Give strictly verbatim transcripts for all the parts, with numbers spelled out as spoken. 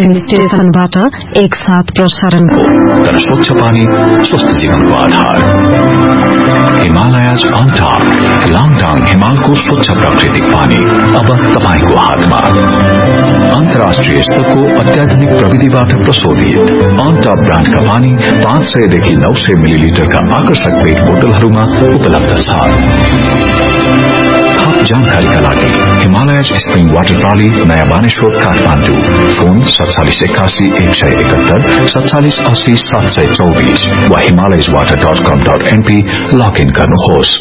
FM स्टेशनबाट एक साथ प्रसारण तर स्वच्छ पानी स्वस्थ जीवनको आधार। हिमालयज अन टप लाङटाङ हिमालको स्वच्छ प्राकृतिक पानी अब तपाईको हातमा। अन्तर्राष्ट्रिय स्तरको अत्याधुनिक प्रविधिबाट प्रशोधित अन टप ब्रान्डका पानी पाँच सय देखि नौ सय मिलिलिटरका आकर्षक पेट बोतलहरूमा उपलब्ध छ। थप जानकारीका लागि हिमालयज स्प्रिङ वाटर प्रणाली नयाँ बानेश्वर काठमाडौँ फोन सत्तालिस एकासी एक सय एकहत्तर सत्तालिस अस्सी सात सय चौबीस वा हिमालयज वाटर डट कम डट एनपी लगइन गर्नुहोस्।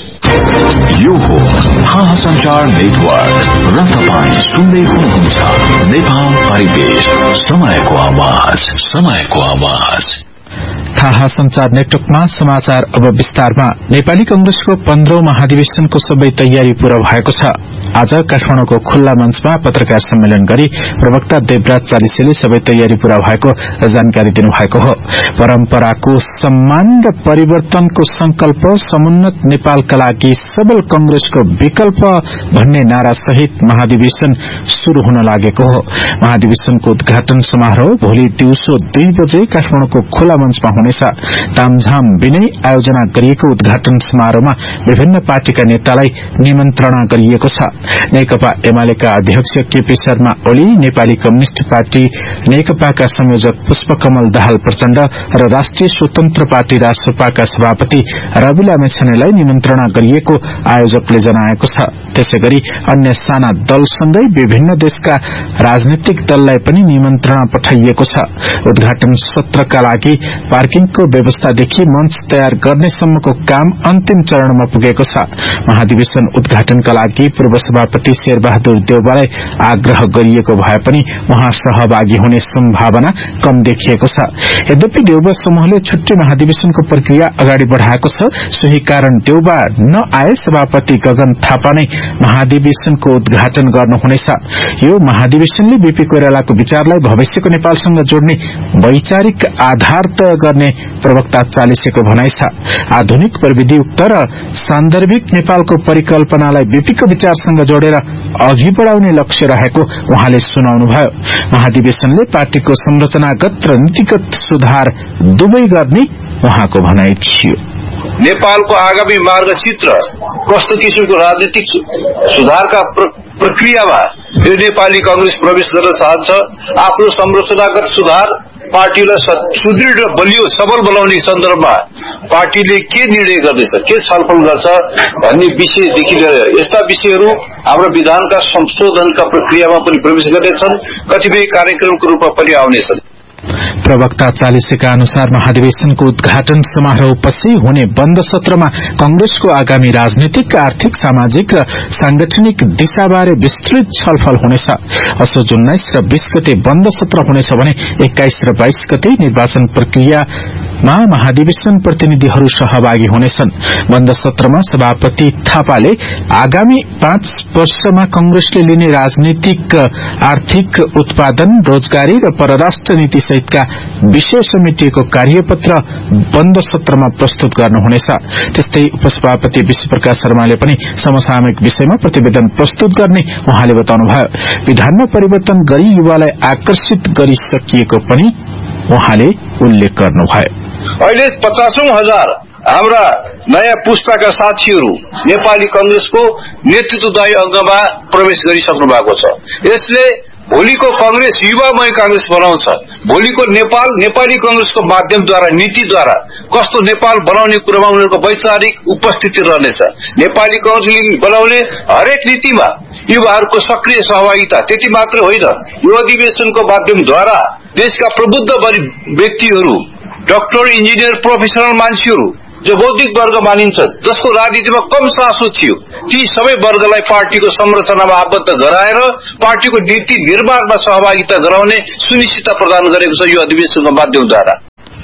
यो हो थाहा संचार नेटवर्क र तपाईँ सुन्दै हुनुहुन्छ नेपाल परिवेश समयको आवाज समयको आवाज। थाहा संचार नेटवर्कमा समाचार अब विस्तारमा। नेपाली कंग्रेसको पन्ध्रौं महाधिवेशनको सबै तयारी पूरा भएको छ। आज काठमाडौँको खुल्ला मञ्चमा पत्रकार सम्मेलन गरी प्रवक्ता देवराज चालिसेले सबै तयारी पूरा भएको जानकारी दिनुभएको हो। परम्पराको सम्मान र परिवर्तनको संकल्प समुन्नत नेपालका लागि सबल कंग्रेसको विकल्प भन्ने नारा सहित महाधिवेशन शुरू हुन लागेको हो। महाधिवेशनको उद्घाटन समारोह भोलि दिउँसो दुई बजे काठमाडौँको खुल्ला मञ्चमा हुनेछ। तामझाम बिनै आयोजना गरिएको उद्घाटन समारोहमा विभिन्न पार्टीका नेतालाई निमन्त्रणा गरिएको छ। नेकपा एमालेका अध्यक्ष केपी शर्मा ओली, नेपाली कम्युनिष्ट पार्टी नेकपाका संयोजक पुष्पकमल दाहाल प्रचण्ड र राष्ट्रिय स्वतन्त्र पार्टी रासपाका सभापति रवि लामेछानेलाई निमन्त्रणा गरिएको आयोजकले जनाएको छ। त्यसैगरी अन्य साना दलसँगै विभिन्न देशका राजनीतिक दललाई पनि निमन्त्रणा पठाइएको छ। उद्घाटन सत्रका लागि पार्किङको व्यवस्थादेखि मञ्च तयार गर्नेसम्मको काम अन्तिम चरणमा पुगेको छ। महाधिवेशन उद्घाटनका लागि पूर्व सभापति शेरबहादुर देउवालाई आग्रह गरिएको भए पनि उहाँ सहभागी हुने सम्भावना कम देखिएको छ। यद्यपि देउवा समूहले छुट्टै महाधिवेशनको प्रक्रिया अगाडि बढ़ाएको छ। सोही कारण देउवा नआए सभापति गगन थापा नै महाधिवेशनको उद्घाटन गर्नुहुनेछ। यो महाधिवेशनले बीपी कोइरालाको विचारलाई भविष्यको नेपालसँग जोड्ने वैचारिक आधार तय गर्ने प्रवक्ता चालिसेको भनाइ छ। आधुनिक प्रविधियुक्त र सान्दर्भिक नेपालको परिकल्पनालाई बीपीको विचारसँग जोडेर अघि बढ़ाउने लक्ष्य रहेको उहाँले सुनाउनुभयो। महाधिवेशनले पार्टीको संरचनागत र नीतिगत सुधार दुवै गर्ने उहाँको भनाइ थियो। नेपालको आगामी मार्गचित्र कस्तो किसिमको राजनीतिक सुधारका प्रक्रियामा यो नेपाली कांग्रेस प्रवेश गर्न चाहन्छ। आफ्नो संरचनागत सुधार पार्टीलाई सुदृढ र बलियो सबल बनाउने सन्दर्भमा पार्टीले के निर्णय गर्दैछ, के छलफल गर्छ भन्ने विषयदेखि लिएर यस्ता विषयहरू हाम्रो विधानका संशोधनका प्रक्रियामा पनि प्रवेश गर्नेछन्, कतिपय कार्यक्रमको रूपमा पनि आउनेछन्। प्रवक्ता चालिसेका अनुसार महाधिवेशनको उद्घाटन समारोहपछि हुने बन्द सत्रमा कंग्रेसको आगामी राजनीतिक, आर्थिक, सामाजिक र सांगठनिक दिशाबारे विस्तृत छलफल हुनेछ। असोज उन्नाइस र बीस गते बन्द सत्र हुनेछ भने एक्काइस र बाइस गते निर्वाचन प्रक्रियामा महाधिवेशन प्रतिनिधिहरू सहभागी हुनेछन्। बन्द सत्रमा सभापति थापाले आगामी पाँच वर्षमा कंग्रेसले लिने राजनीतिक, आर्थिक, उत्पादन, रोजगारी र परराष्ट्र नीति सहितका विषय समेटिएको कार्यपत्र बन्द सत्रमा प्रस्तुत गर्नुहुनेछ। त्यस्तै उपसभापति विश्वप्रकाश शर्माले पनि समसामयिक विषयमा प्रतिवेदन प्रस्तुत गर्ने उहाँले बताउनुभयो। विधानमा परिवर्तन गरी युवालाई आकर्षित गरिसकिएको पनि उहाँले उल्लेख गर्नुभयो। अहिले पचासौं हजार हाम्रा नयाँ पुस्ताका साथीहरू नेपाली कांग्रेसको नेतृत्वदायी अङ्गमा प्रवेश गरिसक्नु भएको छ। यसले भोलिको कांग्रेस युवामय कांग्रेस बनाउँछ। भोलिको नेपाल नेपाली कांग्रेसको माध्यमद्वारा, नीतिद्वारा कस्तो नेपाल बनाउने कुरामा उनीहरूको वैचारिक उपस्थिति रहनेछ। नेपाली कांग्रेसले बनाउने हरेक नीतिमा युवाहरूको सक्रिय सहभागिता त्यति मात्र होइन, यो अधिवेशनको माध्यमद्वारा देशका प्रबुद्ध व्यक्तिहरू, डाक्टर, इन्जिनियर, प्रोफेसनल मान्छेहरू जो बौद्धिक वर्ग मानिन्छ, जसको राजनीतिमा कम चासो थियो, ती सबै वर्गलाई पार्टीको संरचनामा आबद्ध गराएर पार्टीको नीति निर्माणमा सहभागिता गराउने सुनिश्चितता प्रदान गरेको छ यो अधिवेशनको माध्यमद्वारा।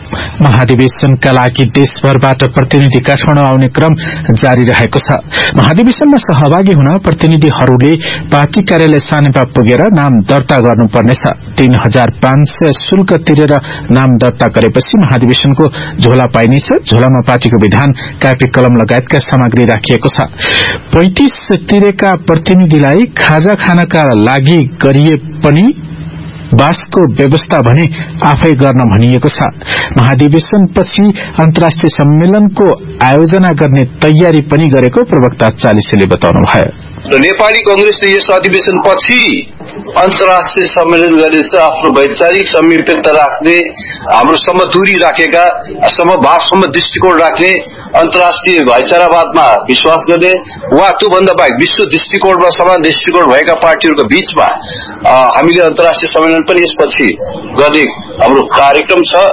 महाधिवेशनका लागि देशभरबाट प्रतिनिधि काठमाडौँ आउने क्रम जारी रहेको छ। महाधिवेशनमा सहभागी हुन प्रतिनिधिहरूले पार्टी कार्यालय सानेपा पुगेर नाम दर्ता गर्नुपर्नेछ। तीन हजार पाँच सय शुल्क तिरेर नाम दर्ता गरेपछि महाधिवेशनको झोला पाइनेछ। झोलामा पार्टीको विधान, कापी कलम लगायतका सामग्री राखिएको छ। पैंतीस तिरेका प्रतिनिधिलाई खाजा खानका लागि गरिए पनि बासको व्यवस्था भने आफै गर्न भनिएको छ। महाधिवेशनपछि अन्तर्राष्ट्रिय सम्मेलनको आयोजना गर्ने तयारी पनि गरेको प्रवक्ता चालिसेले बताउनुभयो। नेपाली कांग्रेसले यस अधिवेशन पछि अन्तर्राष्ट्रिय सम्मेलन गरेर आफ्नो वैचारिक संयमितता राख्ने, हाम्रोसम्म दूरी राखेका, समभावसम्म दृष्टिकोण राख्ने, अन्तर्राष्ट्रिय भाइचारावादमा विश्वास गर्ने वा त्योभन्दा बाहेक विश्व दृष्टिकोणमा समान दृष्टिकोण भएका पार्टीहरूका बीचमा हामीले अन्तर्राष्ट्रिय सम्मेलन पनि यसपछि गर्ने हाम्रो कार्यक्रम छ।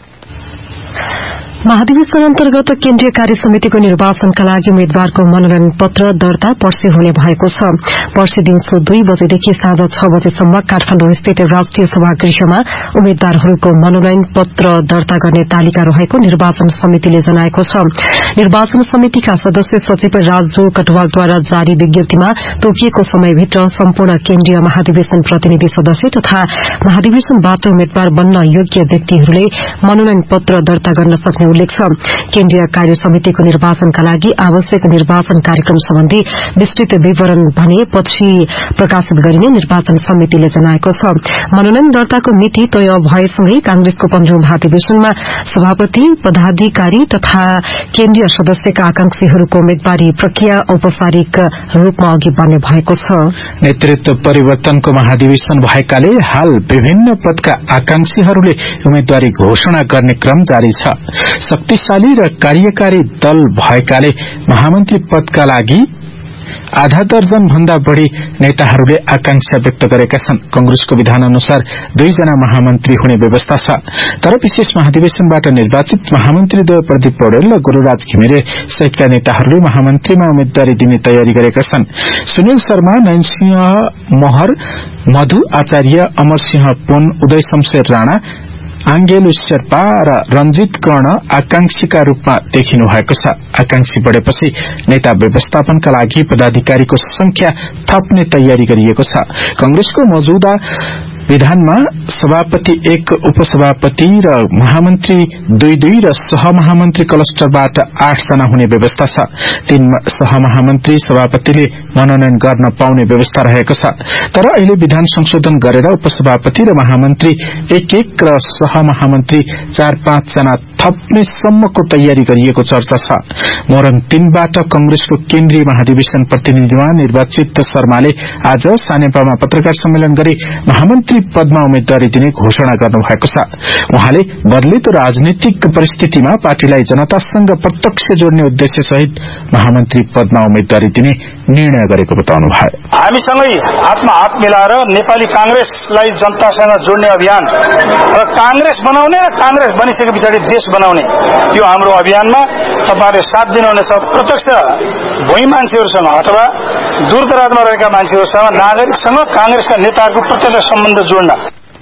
महाधिवेशन अन्तर्गत केन्द्रीय कार्य समितिको निर्वाचनका लागि उम्मेद्वारको मनोनयन पत्र दर्ता पर्सि हुने भएको छ। पर्सि दिउँसो दुई बजेदेखि साँझ छ बजेसम्म काठमाडौँ स्थित राष्ट्रिय सभागृहमा उम्मेद्वारहरूको मनोनयन पत्र दर्ता गर्ने तालिका रहेको निर्वाचन समितिले जनाएको छ। निर्वाचन समितिका सदस्य सचिव राजु कटवालद्वारा जारी विज्ञप्तिमा तोकिएको समयभित्र सम्पूर्ण केन्द्रीय महाधिवेशन प्रतिनिधि सदस्य तथा महाधिवेशनबाट उम्मेद्वार बन्न योग्य व्यक्तिहरूले मनोनयन पत्र दर्ता गर्न सक्ने उल्लेख छ। केन्द्रीय कार्य समितिको निर्वाचनका लागि आवश्यक निर्वाचन कार्यक्रम सम्बन्धी विस्तृत विवरण भने पछि प्रकाशित गरिने निर्वाचन समितिले जनाएको छ। मनोनयन दर्ताको मिति तय भएसँगै कांग्रेसको पन्ध्रौं महाधिवेशनमा सभापति, पदाधिकारी तथा केन्द्रीय सदस्यका आकांक्षीहरूको उम्मेद्वारी प्रक्रिया औपचारिक रूपमा अघि बढ्ने भएको छ। नेतृत्व परिवर्तनको महाधिवेशन भएकाले हाल विभिन्न पदका आकांक्षीहरूले उम्मेद्वारी घोषणा गर्ने क्रम जारी छ। शक्तिशाली र कार्यकारी दल भएकाले महामन्त्री पदका लागि आधा दर्जन भन्दा बढ़ी नेताहरूले आकांक्षा व्यक्त गरेका छन्। कंग्रेसको विधान अनुसार दुईजना महामन्त्री हुने व्यवस्था छ। तर विशेष महाधिवेशनबाट निर्वाचित महामन्त्रीद्वय प्रदीप पौडेल र गुरूराज घिमिरे सहितका नेताहरूले महामन्त्रीमा उम्मेद्वारी दिने तयारी गरेका छन्। सुनिल शर्मा, नयनसिंह महर, मधु आचार्य, अमरसिंह पुन, उदय शमशेर राणा, आंगेलु शेर्पा र रंजित कर्ण आकांक्षीका रूपमा देखिनु भएको छ। आकांक्षी बढ़ेपछि नेता व्यवस्थापनका लागि पदाधिकारीको संख्या थप्ने तयारी गरिएको छ। कंग्रेसको मौजूदा विधानमा सभापति एक, उपसभापति र महामन्त्री दुई दुई र सहमहामन्त्री क्लस्टरबाट आठ जना हुने व्यवस्था छ। तीन सहमहामन्त्री सभापतिले मनोनयन गर्न पाउने व्यवस्था रहेको छ। तर अहिले विधान संशोधन गरेर उपसभापति र महामन्त्री एक एक र सहमहामन्त्री चार पाँच जना थप्ने सम्मको तयारी गरिएको चर्चा छ। मोरङ तीनबाट कंग्रेसको केन्द्रीय महाधिवेशन प्रतिनिधिमा निर्वाचित शर्माले आज सानेपामा पत्रकार सम्मेलन गरी महामन्त्री पदमा उम्मेद्वारी दिने घोषणा गर्नुभएको छ। उहाँले बदलित राजनीतिक परिस्थितिमा पार्टीलाई जनतासँग प्रत्यक्ष जोड्ने उद्देश्य सहित महामन्त्री पदमा उम्मेद्वारी दिने निर्णय गरेको बताउनुभयो। हामीसँगै हातमा हात मिलाएर नेपाली कांग्रेसलाई जनतासँग जोड्ने अभियान र कांग्रेस बनाउने र कांग्रेस बनिसके पछाडि देश बनाउने यो हाम्रो अभियानमा तपाईहरुले साथ दिनुहुनेछ। प्रत्यक्ष भोइ मान्छेहरुसँग अथवा दूरदराजमा रहेका मान्छेहरुसँग, नागरिकसँग कांग्रेसका नेताहरूको प्रत्यक्ष सम्बन्ध जोड्न।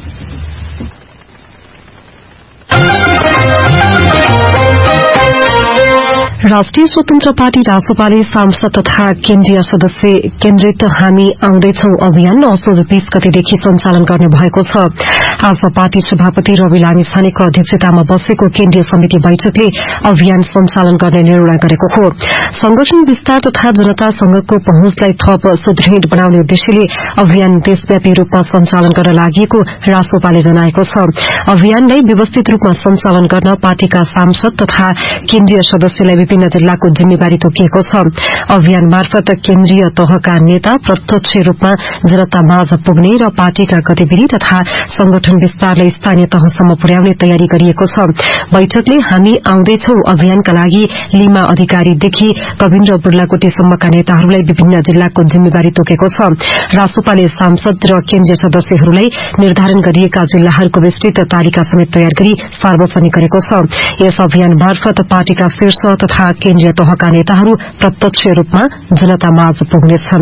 राष्ट्रिय स्वतन्त्र पार्टी रासोपाले सांसद तथा केन्द्रीय सदस्य केन्द्रित हामी आउँदैछौ अभियान असोज बीस गतेदेखि सञ्चालन गर्ने भएको छ। आज पार्टी सभापति रवि लामिछानेको अध्यक्षतामा बसेको केन्द्रीय समिति बैठकले अभियान सञ्चालन गर्ने निर्णय गरेको हो। संगठन विस्तार तथा जनतासँगको पहुँचलाई थप सुदृढ़ बनाउने उद्देश्यले अभियान देशव्यापी रूपमा सञ्चालन गर्न लागि रासोपाले जनाएको छ। अभियानलाई व्यवस्थित रूपमा सञ्चालन गर्न पार्टीका सांसद तथा केन्द्रीय सदस्यलाई विभिन्न जिल्लाको जिम्मेवारी तोकिएको छ। अभियान मार्फत केन्द्रीय तहका नेता प्रत्यक्ष रूपमा जनता माझ पुग्ने र पार्टीका गतिविधि तथा संगठन विस्तारलाई स्थानीय तहसम्म पुर्याउने तयारी गरिएको छ। बैठकले हामी आउँदैछौ अभियानका लागि लिमा अधिकारीदेखि कविन्द्र बुर्लाकोटीसम्मका नेताहरूलाई विभिन्न जिल्लाको जिम्मेवारी तोकेको छ। रासोपाले सांसद र केन्द्रीय सदस्यहरूलाई निर्धारण गरिएका जिल्लाहरूको विस्तृत तालिका समेत तयार गरी सार्वजनिक गरेको छ। यस अभियान मार्फत पार्टीका शीर्ष तथा केन्द्रीय तहका नेताहरू प्रत्यक्ष रूपमा जनता माझ पुग्नेछन्।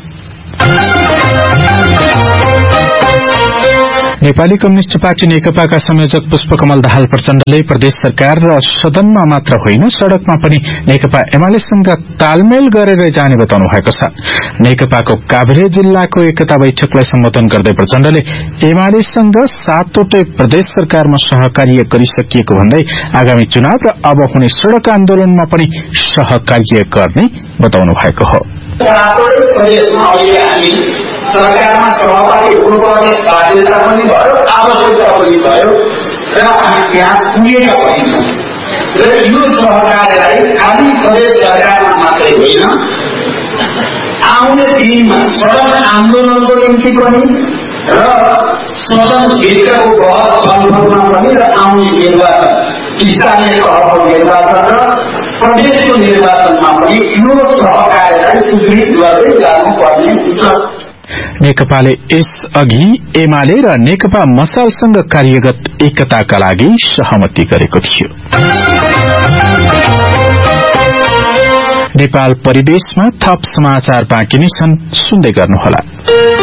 नेपाली कम्युनिष्ट पार्टी नेकपाका संयोजक पुष्पकमल दाहाल प्रचण्डले प्रदेश सरकार र सदनमा मात्र होइन सड़कमा पनि नेकपा एमालेसँग तालमेल गरेर जाने बताउनु भएको छ। नेकपाको काभ्रे जिल्लाको एकता बैठकलाई सम्बोधन गर्दै प्रचण्डले एमालेसँग सातवटै प्रदेश सरकारमा सहकार्य गरिसकिएको भन्दै आगामी चुनाव र अब हुने सड़क आन्दोलनमा पनि सहकार्य गर्ने बताउनु भएको हो। सातै प्रदेशमा अहिले हामी सरकारमा सहभागी हुनुपर्ने बाध्यता पनि भयो, आवश्यकता पनि भयो र हामी यहाँ पुगेका पनि छौँ। र यो सहकार्यलाई खालि प्रदेश सरकारमा मात्रै होइन, आउने दिनमा सडक आन्दोलनको निम्ति पनि र सदनभित्रको बहस छलफलमा पनि र आउने निर्वाचन स्थानीय तहको निर्वाचन र प्रदेशको निर्वाचनमा पनि यो सहकार्यलाई सुदृढ गर्दै जानुपर्ने हुन्छ। नेकपाले यसअघि एमाले र नेकपा मसालसँग कार्यगत एकताका लागि सहमति गरेको थियो। नेपाल परिवेशमा थप समाचार बाँकी नै छन्, सुन्दै गर्नुहोला।